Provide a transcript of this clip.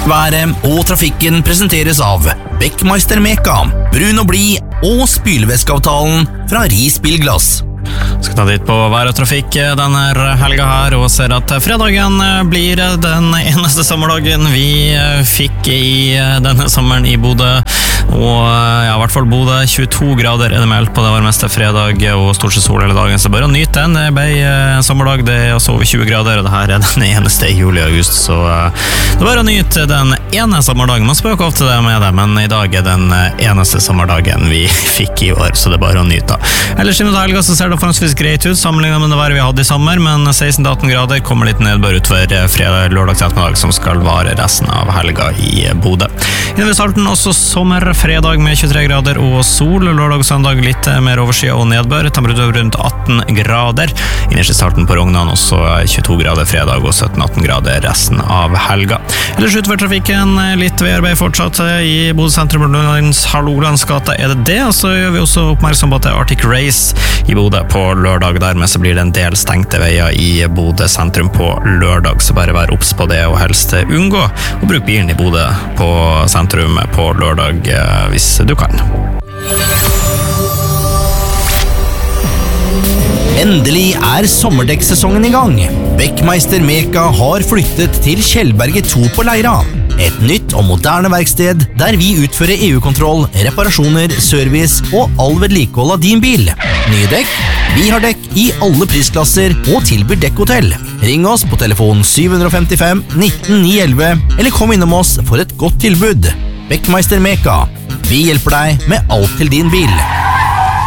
Været og trafikken presenteres av Beckmeister Meka, brun og blid og spylevæskeavtalen fra Ris Bilglass. Skal ta dit på vær og trafikk denne helga her og ser at fredagen blir den eneste sommerdagen vi fikk i denne sommeren i Bodø. Og ja, i hvert fall Bodø, 22 grader er det meldt på, det var mest fredag og stort sett sol hele dagen, så bare å nyte den. Det ble en sommerdag, det er også over 20 grader, og det her er den eneste i juli og august, så det er bare å nyte den ene sommerdagen. Man spøker ofte det med det, men i dag er den eneste sommerdagen vi fikk i år, så det er bare å nyte. Ellers i helga så ser det forholdsvis greit ut sammenlignet med det været vi hadde i sommer, men 16-18 grader kommer litt nedbør utover fredag, lørdag til ettermiddag, som skal vare resten av helga i Bodø. Inne ved Salten også sommerfredag med 23 grader og sol, lørdag og søndag litt mer overskyet og nedbør, temperatur rundt 18 grader. Innerst i Salten på Rognan også 22 grader fredag og 17-18 grader resten av helga. Ellers utover trafikken, litt veiarbeid fortsatt i Bodø sentrum og langs Hallolandsgata er det det, og så gjør vi også oppmerksom på at det er Arctic Race i Bodø på lørdag. Dermed så blir det en del stengte veier i Bodø sentrum på lørdag, så bare vær obs på det og helst unngå å bruke bilen i Bodø på sentrum på lørdag hvis du kan. Endelig er sommerdekksesongen i gang. Beckmeister Meka har flyttet til Kjellberget 2 på Leira. Et nytt og moderne verksted der vi utfører EU-kontroll, reparasjoner, service og all vedlikehold av din bil. Nye dekk, vi har dekk i alle prisklasser og tilbyr dekkhotell. Ring oss på telefon 755 19 911 eller kom innom oss for et godt tilbud. Beckmeister Meka. Vi hjelper deg med alt til din bil.